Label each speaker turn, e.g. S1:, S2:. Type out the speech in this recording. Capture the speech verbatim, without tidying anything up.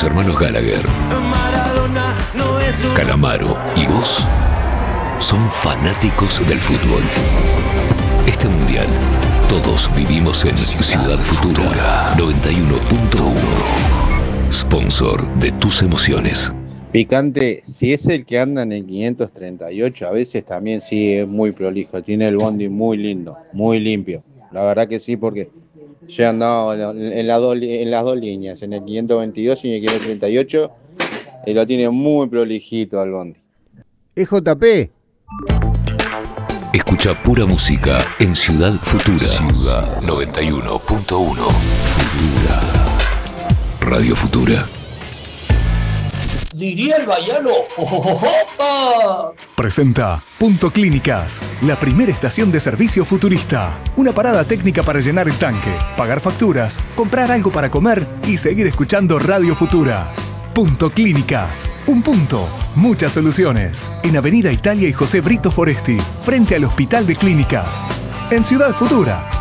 S1: hermanos Gallagher, Calamaro y vos son fanáticos del fútbol. Este mundial, todos vivimos en Ciudad Futura noventa y uno punto uno. Sponsor de tus emociones.
S2: Picante, si es el que anda en el quinientos treinta y ocho, a veces también sí es muy prolijo. Tiene el bondi muy lindo, muy limpio. La verdad que sí, porque yo he andado en, en, la do, en las dos líneas, en el quinientos veintidós y en el quinientos treinta y ocho, y lo tiene muy prolijito al bondi.
S3: E J P.
S1: Escucha pura música en Ciudad Futura. Ciudad noventa y uno punto uno. Futura. Radio Futura.
S4: Diría el baiano. ¡Opa!
S5: Presenta Punto Clínicas, la primera estación de servicio futurista. Una parada técnica para llenar el tanque, pagar facturas, comprar algo para comer y seguir escuchando Radio Futura. Punto Clínicas. Un punto, muchas soluciones. En Avenida Italia y José Brito Foresti, frente al Hospital de Clínicas. En Ciudad Futura.